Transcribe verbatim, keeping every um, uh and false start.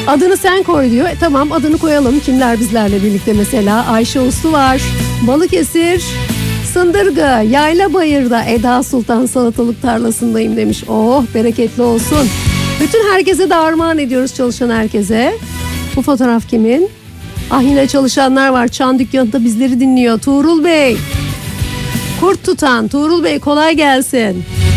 Adını sen koy diyor. E, tamam adını koyalım. Kimler bizlerle birlikte mesela? Ayşe Uslu var. Balıkesir, Sındırgı, Yaylabayır'da Eda Sultan salatalık tarlasındayım demiş. Oh bereketli olsun. Bütün herkese de armağan ediyoruz, çalışan herkese. Bu fotoğraf kimin? Ah yine çalışanlar var. Çan dükkanında bizleri dinliyor. Tuğrul Bey. Kurt tutan Tuğrul Bey kolay gelsin.